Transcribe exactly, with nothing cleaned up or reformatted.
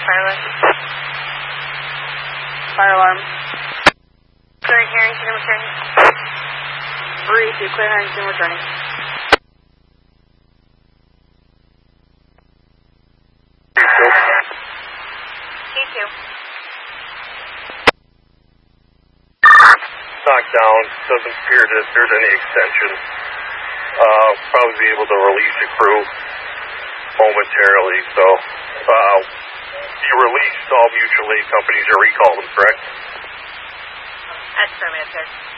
fire alarm. Fire alarm. Clearing Harrington and returning. three two, clear Harrington and returning. T two. Knockdown, doesn't appear that there's any extension. Uh, probably be able to release the crew momentarily, so uh, you released all mutual aid companies or recall them, correct? That's affirmative, sir.